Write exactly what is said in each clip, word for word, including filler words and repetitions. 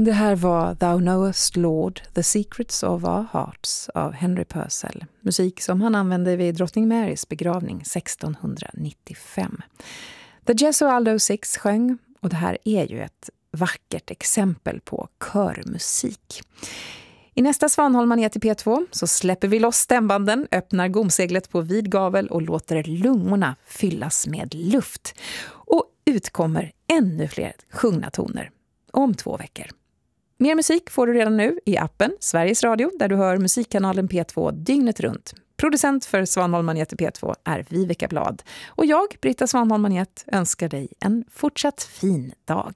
Det här var Thou Knowest Lord, The Secrets of Our Hearts av Henry Purcell. Musik som han använde vid drottning Marys begravning sextonhundranittiofem. The Gesualdo Six sjöng, och det här är ju ett vackert exempel på körmusik. I nästa Svanholmaniet i P två så släpper vi loss stämbanden, öppnar gomseglet på vid gavel och låter lungorna fyllas med luft. Och utkommer ännu fler sjungna toner om två veckor. Mer musik får du redan nu i appen Sveriges Radio, där du hör musikkanalen P två dygnet runt. Producent för Svanholmaniet i P två är Viveka Blad. Och jag, Britta Svanholmaniet, önskar dig en fortsatt fin dag.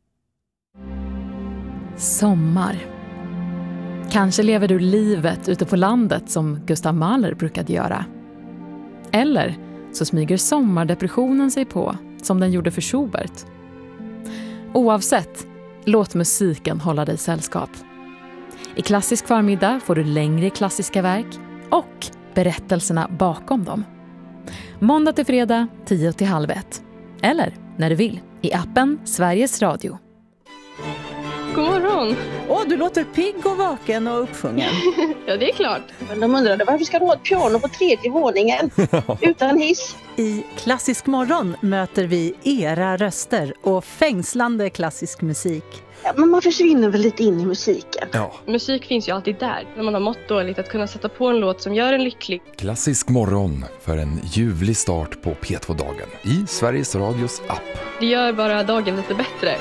Sommar. Kanske lever du livet ute på landet som Gustav Mahler brukade göra. Eller så smyger sommardepressionen sig på som den gjorde för Schubert. Oavsett, låt musiken hålla dig sällskap. I Klassisk förmiddag får du längre klassiska verk och berättelserna bakom dem. Måndag till fredag, tio till halv ett. Eller när du vill, i appen Sveriges Radio. God morgon! Åh, du låter pigg och vaken och uppsjungen. Ja, det är klart. Men de undrade varför ska du ha ett piano på tredje våningen utan hiss? I Klassisk morgon möter vi era röster och fängslande klassisk musik. Ja, men man försvinner väl lite in i musiken. Ja. Musik finns ju alltid där. När man har mått dåligt, att kunna sätta på en låt som gör en lycklig. Klassisk morgon för en ljuvlig start på P två-dagen i Sveriges Radios app. Det gör bara dagen lite bättre.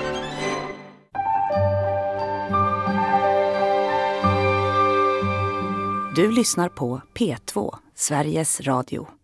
Du lyssnar på P två, Sveriges Radio.